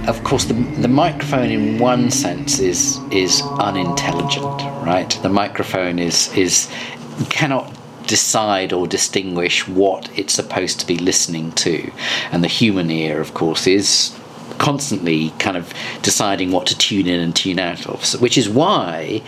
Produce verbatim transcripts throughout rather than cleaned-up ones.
of course, the, the microphone in one sense is is unintelligent, right? The microphone is is cannot decide or distinguish what it's supposed to be listening to, and the human ear, of course, is constantly kind of deciding what to tune in and tune out of, so, which is why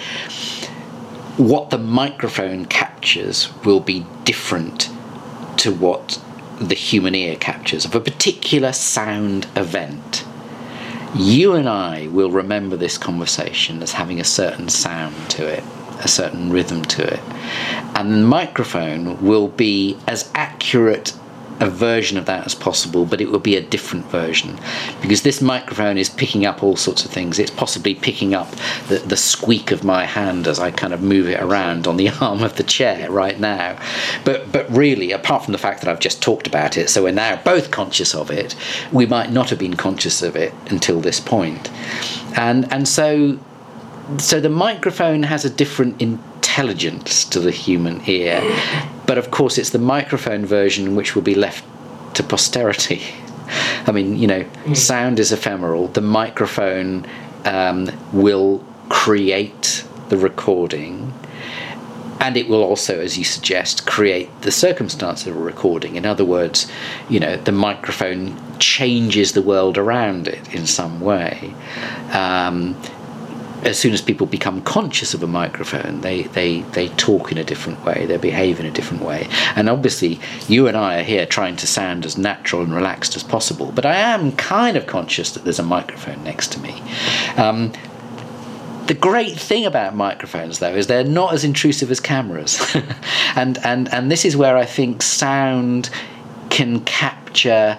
what the microphone captures will be different to what the human ear captures of a particular sound event. You and I will remember this conversation as having a certain sound to it, a certain rhythm to it, and the microphone will be as accurate a version of that as possible, but it will be a different version, because this microphone is picking up all sorts of things. It's possibly picking up the, the squeak of my hand as I kind of move it around on the arm of the chair right now, but but really, apart from the fact that I've just talked about it, so we're now both conscious of it, we might not have been conscious of it until this point. and and so so the microphone has a different intelligence to the human ear, but of course it's the microphone version which will be left to posterity. I mean, you know, mm. sound is ephemeral. The microphone um, will create the recording, and it will also, as you suggest, create the circumstance of a recording. In other words, you know, the microphone changes the world around it in some way. Um, as soon as people become conscious of a microphone, they, they, they talk in a different way, they behave in a different way. And obviously, you and I are here trying to sound as natural and relaxed as possible, but I am kind of conscious that there's a microphone next to me. Um, the great thing about microphones, though, is they're not as intrusive as cameras. and, and, and this is where I think sound can capture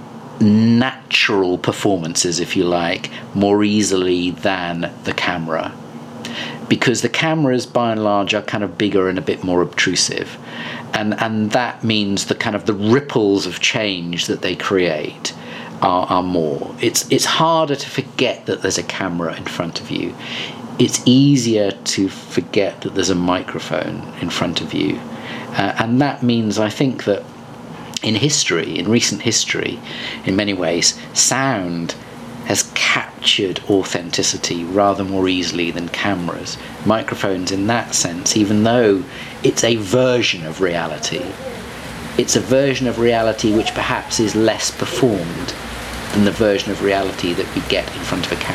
natural performances, if you like, more easily than the camera, because the cameras by and large are kind of bigger and a bit more obtrusive, and and that means the kind of the ripples of change that they create are, are more. It's it's harder to forget that there's a camera in front of you. It's easier to forget that there's a microphone in front of you, uh, and that means, I think, that in history, in recent history, in many ways, sound has captured authenticity rather more easily than cameras. Microphones, in that sense, even though it's a version of reality, it's a version of reality which perhaps is less performed than the version of reality that we get in front of a camera.